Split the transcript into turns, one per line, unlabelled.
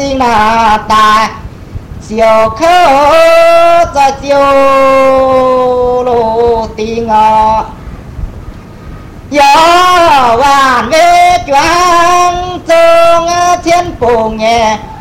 xin là ta siêu khơ ra siêu lô tình gió vàng về choáng sông thiên phủ nhẹ